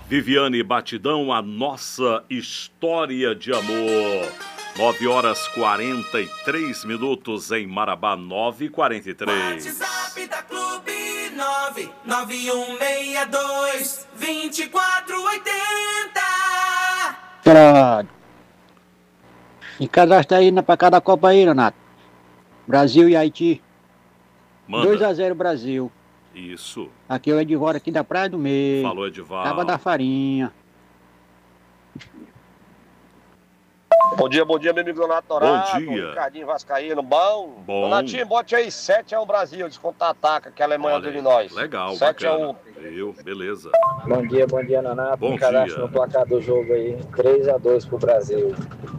Viviane Batidão, a nossa história de amor. 9h43 em Marabá, 9h43. WhatsApp da Clube 99162-2480. E cadastra aí pra cada Copa aí, Renato. Brasil e Haiti. Manda. 2-0 Brasil. Isso. Aqui é o Edivaldo aqui da Praia do Meio. Falou, Edivaldo. Tava da Farinha. Bom dia, meu amigo Donato Dourado. Bom dia. Ricardinho Vascaíno, bom? Bom. Donatinho, bote aí 7-1 Brasil, descontra-ataca, que a Alemanha do de nós. Legal, 7-1. Beleza. Bom dia, Nonato. Bom Cadastro dia. no placar do jogo aí, 3-2 pro Brasil.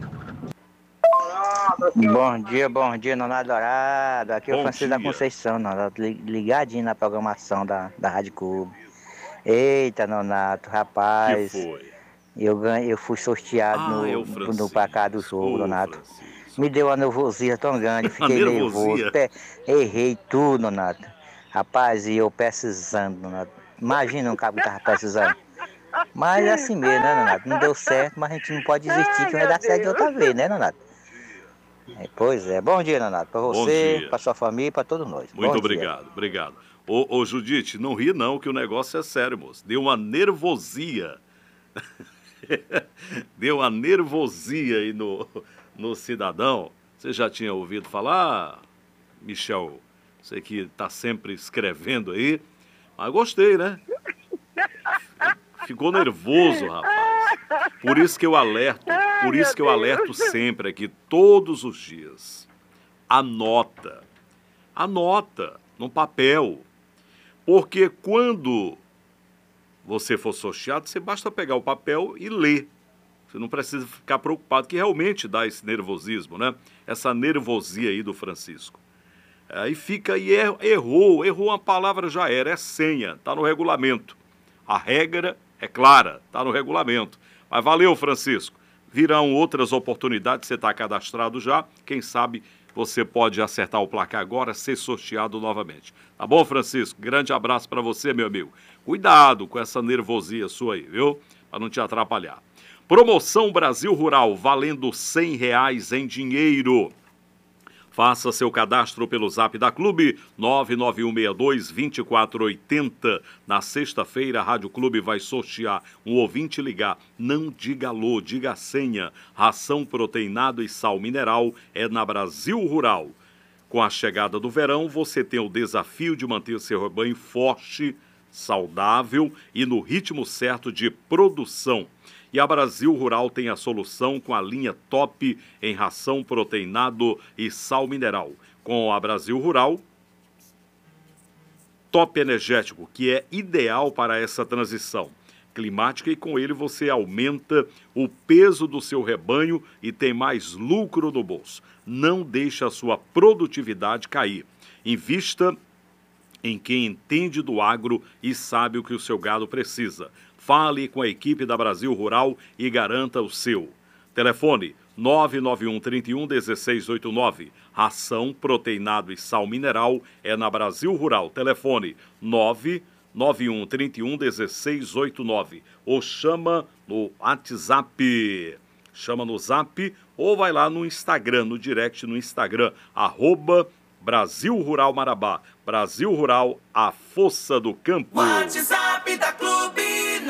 Bom dia, Nonato Dourado. Aqui é o Francisco da Conceição, Nonato, ligadinho na programação da Rádio Clube. Eita, Nonato, rapaz. Que foi? Eu fui sorteado no placar do jogo, Nonato. Me deu uma nervosia tão grande, fiquei nervoso. Errei tudo, Nonato. Rapaz, e eu precisando, Nonato. Imagina um cabo que tava precisando. Mas é assim mesmo, né, Nonato? Não deu certo, mas a gente não pode desistir que vai dar certo de outra vez, né, Nonato? Pois é. Bom dia, Nonato. Pra você, pra sua família e pra todos nós. Muito obrigado. Ô, Judite, não ri não, que o negócio é sério, moço. Deu uma nervosia. Deu uma nervosia aí no cidadão. Você já tinha ouvido falar, Michel? Você que tá sempre escrevendo aí. Mas gostei, né? Ficou nervoso, rapaz. Por isso que eu alerto sempre aqui, todos os dias. Anota no papel. Porque quando você for sorteado, você basta pegar o papel e ler. Você não precisa ficar preocupado, que realmente dá esse nervosismo, né? Essa nervosia aí do Francisco. Aí fica e errou uma palavra, já era, é senha, tá no regulamento. A regra é clara, tá no regulamento. Mas valeu, Francisco. Virão outras oportunidades, você está cadastrado já, quem sabe você pode acertar o placar agora, ser sorteado novamente. Tá bom, Francisco? Grande abraço para você, meu amigo. Cuidado com essa nervosia sua aí, viu? Para não te atrapalhar. Promoção Brasil Rural, valendo R$100 em dinheiro. Faça seu cadastro pelo Zap da Clube, 99162-2480. Na sexta-feira, a Rádio Clube vai sortear um ouvinte ligar. Não diga alô, diga a senha. Ração proteinado e sal mineral é na Brasil Rural. Com a chegada do verão, você tem o desafio de manter seu rebanho forte, saudável e no ritmo certo de produção. E a Brasil Rural tem a solução com a linha top em ração proteinado e sal mineral. Com a Brasil Rural, top energético, que é ideal para essa transição climática, e com ele você aumenta o peso do seu rebanho e tem mais lucro no bolso. Não deixe a sua produtividade cair. Invista em quem entende do agro e sabe o que o seu gado precisa. Fale com a equipe da Brasil Rural e garanta o seu. Telefone 99131-1689. Ração, proteinado e sal mineral é na Brasil Rural. Telefone 99131-1689. Ou chama no WhatsApp. Chama no Zap ou vai lá no Instagram, no direct no Instagram, @Brasil Rural Marabá. Brasil Rural, a força do campo. WhatsApp da Clube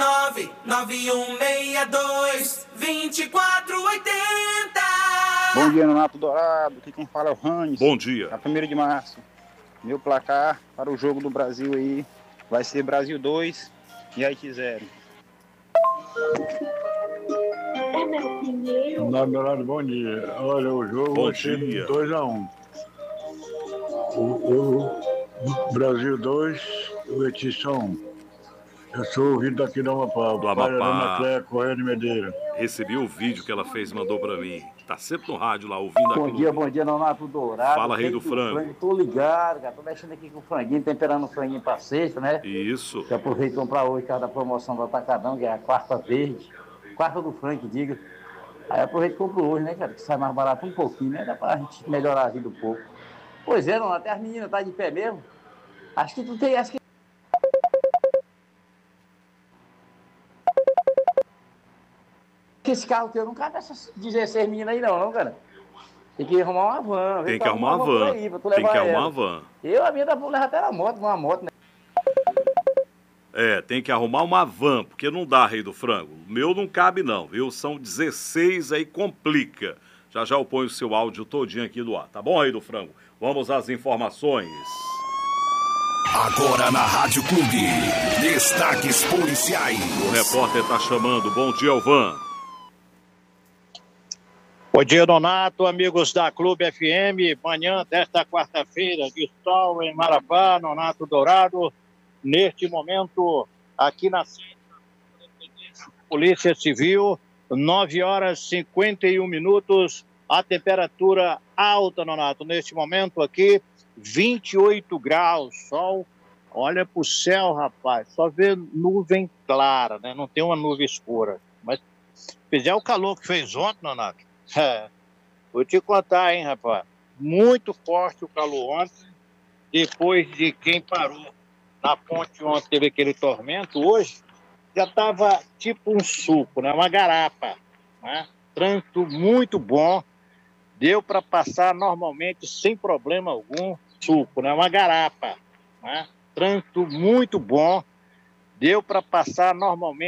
99162-2480. Bom dia, Nonato Dourado. Aqui quem fala é o Ranes. Bom dia. A 1º de março. Meu placar para o jogo do Brasil aí vai ser Brasil 2 e Haiti 0. Dourado, bom dia. Olha, o jogo vai ser 2-1. O Brasil 2, o Haiti só 1. Eu sou ouvido daqui do Amapá. Do Amapá. Cléia Correia de Medeira. Recebi o vídeo que ela fez, mandou pra mim. Tá sempre no rádio lá, ouvindo a Clube. Bom dia, Nonato Dourado. Fala, rei do frango. Tô ligado, cara. Tô mexendo aqui com o franguinho, temperando o franguinho pra sexta, né? Isso. Que aproveito comprar hoje, cara, da promoção do Atacadão, que é a quarta verde. Quarta do frango, diga. Aí aproveito e compro hoje, né, cara? Que sai mais barato um pouquinho, né? Dá pra gente melhorar a vida um pouco. Pois é, Nonato, até as meninas tá de pé mesmo. Acho que tu tem... que esse carro teu não cabe essas 16 meninas aí não, cara. Tem que arrumar uma van. Tem que arrumar uma van. Tem que arrumar uma van. A minha dá pra levar até uma moto, né? Tem que arrumar uma van, porque não dá, Rei do Frango. O meu não cabe não, viu? São 16 aí, complica. Já eu ponho o seu áudio todinho aqui do ar, tá bom, Rei do Frango? Vamos às informações. Agora na Rádio Clube, destaques policiais. O repórter tá chamando. Bom dia, Alvan. Bom dia, Donato, amigos da Clube FM. Manhã desta quarta-feira de sol em Marabá, Nonato Dourado. Neste momento, aqui na sede da Polícia Civil, 9 horas e 51 minutos. A temperatura alta, Nonato. Neste momento aqui, 28 graus, sol. Olha para o céu, rapaz. Só vê nuvem clara, né? Não tem uma nuvem escura. Mas se fizer o calor que fez ontem, Nonato, vou te contar, hein, rapaz. Muito forte o calor ontem. Depois de quem parou na ponte ontem, teve aquele tormento. Hoje já estava tipo um suco, né? Uma garapa, né? Trânsito muito bom. Deu para passar normalmente sem problema algum. Suco, né? Uma garapa, né? Trânsito muito bom. Deu para passar normalmente.